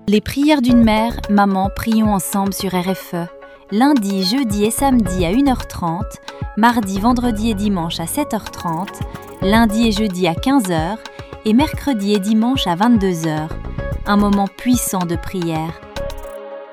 Les prières d'une mère, maman, prions ensemble sur RFE. Lundi, jeudi et samedi à 1h30, mardi, vendredi et dimanche à 7h30, lundi et jeudi à 15h et mercredi et dimanche à 22h. Un moment puissant de prière